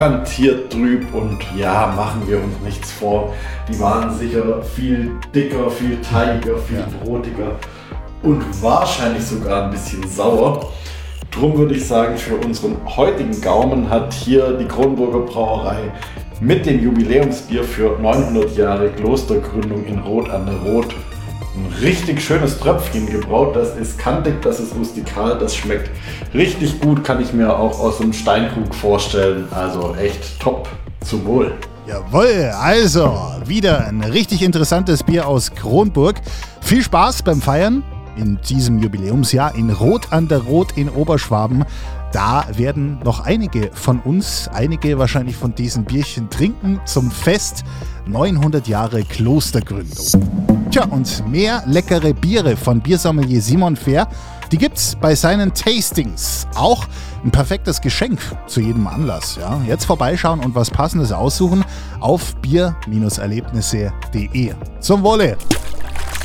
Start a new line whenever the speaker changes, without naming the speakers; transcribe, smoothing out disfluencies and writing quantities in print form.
garantiert trüb und ja, machen wir uns nichts vor. Die waren sicher viel dicker, viel teigiger, viel brotiger und wahrscheinlich sogar ein bisschen sauer. Drum würde ich sagen, für unseren heutigen Gaumen hat hier die Kronburger Brauerei mit dem Jubiläumsbier für 900 Jahre Klostergründung in Rot an der Rot ein richtig schönes Tröpfchen gebraut. Das ist kantig, das ist rustikal, das schmeckt richtig gut, kann ich mir auch aus einem Steinkrug vorstellen. Also echt top, zum Wohl.
Jawohl, also wieder ein richtig interessantes Bier aus Kronburg. Viel Spaß beim Feiern in diesem Jubiläumsjahr in Rot an der Rot in Oberschwaben. Da werden noch einige von uns, einige wahrscheinlich von diesen Bierchen trinken zum Fest 900 Jahre Klostergründung. Tja, und mehr leckere Biere von Biersommelier Simon Fehr, die gibt's bei seinen Tastings. Auch ein perfektes Geschenk zu jedem Anlass. Ja. Jetzt vorbeischauen und was Passendes aussuchen auf bier-erlebnisse.de. Zum Wohle!